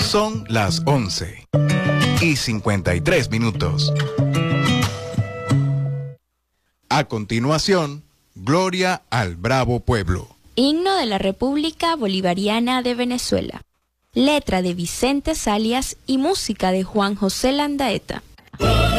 Son las 11:53. A continuación, Gloria al Bravo Pueblo. Himno de la República Bolivariana de Venezuela. Letra de Vicente Salias y música de Juan José Landaeta.